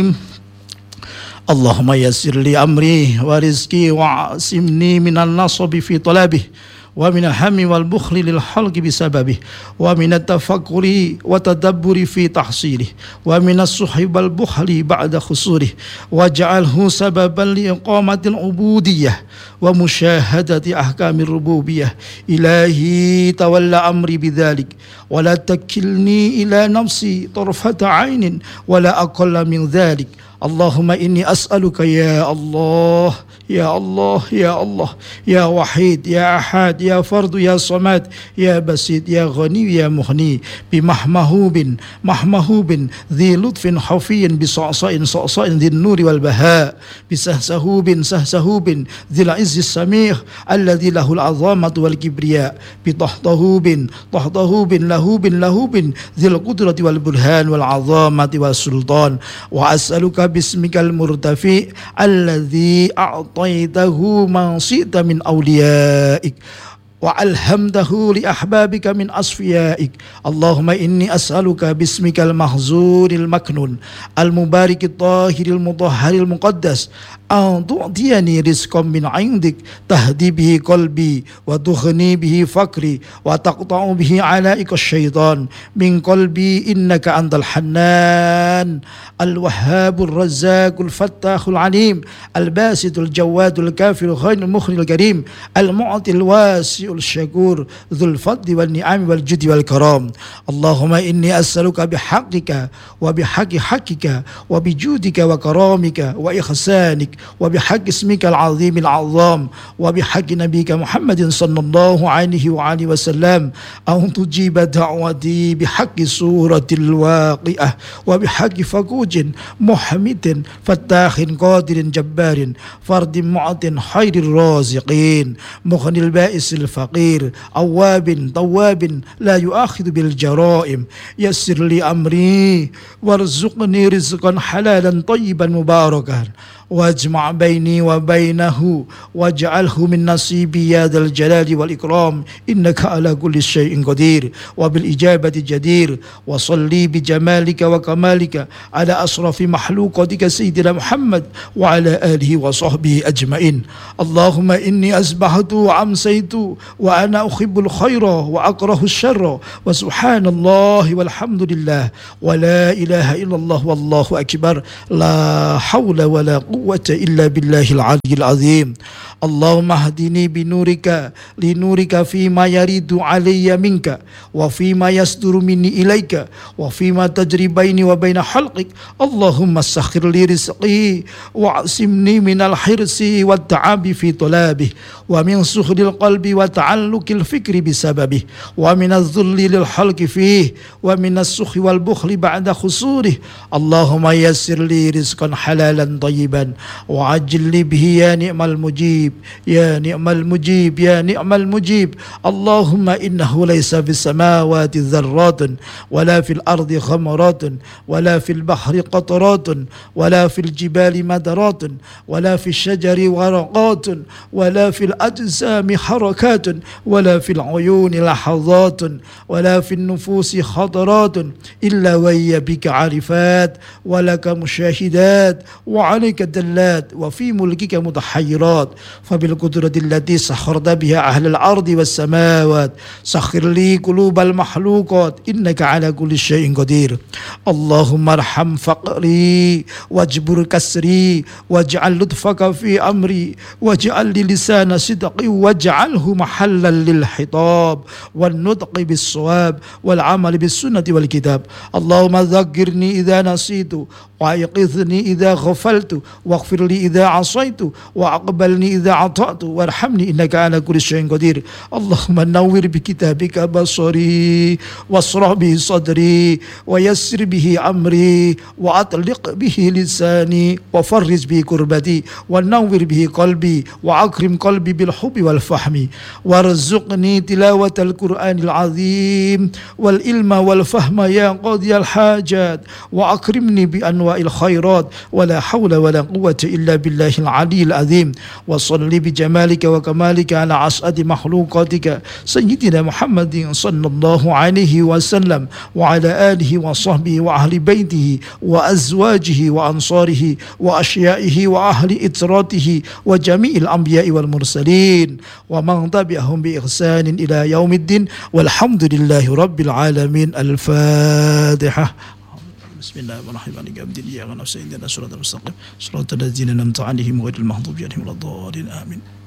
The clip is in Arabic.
اللهم يسر لي أمري ورزقي وعصمني من النصب في طلبه ومن الهم والبخل للحلق بسببه ومن التفكر وتدبر في تحصيله ومن السحب والبخل بعد خسوره واجعله سببا لإقامة العبودية ومشاهدة أحكام الربوبية. إلهي تولى أمري بذلك ولا تكلني إلى نفسي طرفة عين ولا أقل من ذلك. اللهم إني أسألك يا الله يا الله يا الله يا وحيد يا أحد يا فرد يا صمد يا بسيط يا غني يا مغني بمحمهوب ذي لطف حفي بصعصاء صعصاء ذي النور والبهاء بسهسهوب سهسهوب ذي العز السميع الذي له العظامة والكبرياء بطهطهوب لهوب ذي القدرة والبرهان والعظامة والسلطان. وأسألك باسمك المرتفع الذي أعطيته من شئت من أوليائك وألهمته لأحبابك من أصفيائك. اللهم إني أسألك باسمك المحزون المكنون المبارك الطاهر المطهر المقدس أن تعطيني رزقا من عندك تهدي به قلبي وتغني به فقري وتقطع به علائق الشيطان من قلبي، إنك أنت الحنان الوهاب الرزاق الفتاح العليم الباسط الجواد الكافر الغني المخرج الكريم المعطي الواسع الشكور ذو الفضل والنعم والجود والكرام. اللهم إني أسألك بحقك وبحق حقك وبجودك وكرامك وإحسانك وبحق اسمك العظيم العظام وبحق نبيك محمد صلى الله عليه وآله وسلم أن تجيب دعوتي بحق سورة الواقعة وبحق فقوج محمد فتاح قادر جبار فرد معط خير الرازقين مغني البائس الفقير أواب تواب لا يؤاخذ بالجرائم. يسر لي أمري وارزقني رزقا حلالا طيبا مباركا واجمع بيني وبينه واجعله من نصيبي يا ذا الجلال والإكرام، إنك على كل شيء قدير وبالإجابة جدير. وصلي بجمالك وكمالك على أشرف مخلوقاتك سيدنا محمد وعلى آله وصحبه أجمعين. اللهم إني أصبحت وأمسيت وأنا أحب الخير وأكره الشر وسبحان الله والحمد لله ولا إله إلا الله والله أكبر لا حول ولا قوة إلا بالله العلي العظيم. اللهم اهدني بنورك لنورك فيما يريد علي منك وفيما يصدر مني إليك وفيما تجري بيني وبين خلقك. اللهم سخر لي رزقي واعصمني من الحرص والتعب في طلبه ومن سخر القلب وتعلق الفكر بسببه ومن الذل للخلق فيه ومن السخ والبخل بعد خسوره. اللهم يسر لي رزقا حلالا طيبا وعجل لي به يا نعم المجيب يا نعم المجيب يا نعم المجيب. اللهم إنه ليس في السماوات ذرات ولا في الأرض خمرات ولا في البحر قطرات ولا في الجبال مدرات ولا في الشجر ورقات ولا في الأجسام حركات ولا في العيون لحظات ولا في النفوس خطرات إلا وهي بك عارفات ولك مشاهدات وعليك دلات وفي ملكك متحيرات. فبالقدرة التي سخرت بها أهل الأرض والسماوات سخر لي قلوب المخلوقات إنك على كل شيء قدير. اللهم ارحم فقري واجبر كسري واجعل لطفك في أمري واجعل لي لسان صدق واجعله محلا للخطاب والنطق بالصواب والعمل بالسنة والكتاب. اللهم ذكرني إذا نسيت وأيقظني إذا غفلت واغفر لي إذا عصيت وأقبلني إذا عطأت وارحمني إنك على كل شيء قدير. اللهم نور بكتابك بصري واشرح به صدري ويسر به أمري وأطلق به لساني وفرج به كربتي ونور به قلبي وأكرم قلبي بالحب والفهم وارزقني تلاوة القرآن العظيم والعلم والفهم يا قاضي الحاجات وأكرمني بأنواع أنواع الخيرات ولا حول ولا قوة إلا بالله العلي العظيم وصل بجمالك وكمالك على أسعد مخلوقاتك سيدنا محمد صلى الله عليه وسلم وعلى آله وصحبه وأهل بيته وأزواجه وأنصاره وأشيائه وأهل إتراته وجميع الأنبياء والمرسلين ومن تبعهم بإحسان إلى يوم الدين والحمد لله رب العالمين. الفاتحة. بسم الله الرحمن الرحيم. عبد الله ونفسه إننا صراط المستقيم صراط الذين أنعمت عليهم غير المغضوب عليهم ولا الضالين آمين.